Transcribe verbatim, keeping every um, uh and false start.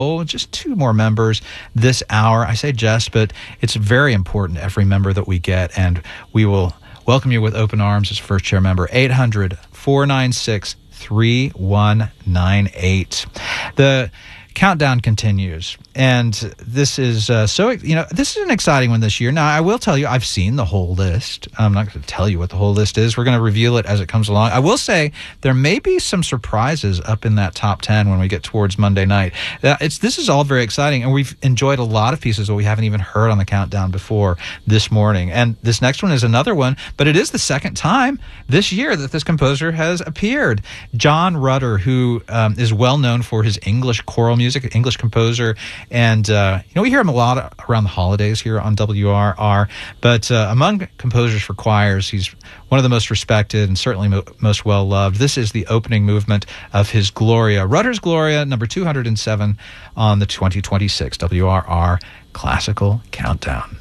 Oh, just two more members this hour. I say just, but it's very important, every member that we get, and we will welcome you with open arms as first chair member. Eight hundred, four nine six, three one nine eight. The countdown continues, and this is uh, so, you know, this is an exciting one this year. Now, I will tell you, I've seen the whole list. I'm not going to tell you what the whole list is. We're going to reveal it as it comes along. I will say there may be some surprises up in that top ten when we get towards Monday night. Uh, it's This is all very exciting, and we've enjoyed a lot of pieces that we haven't even heard on the countdown before this morning. And this next one is another one, but it is the second time this year that this composer has appeared. John Rutter, who um, is well known for his English choral music, English composer, and uh, you know, we hear him a lot around the holidays here on W R R, but uh, among composers for choirs, he's one of the most respected and certainly mo- most well-loved. This is the opening movement of his Gloria, Rutter's Gloria, number two hundred seven on the twenty twenty-six W R R Classical Countdown.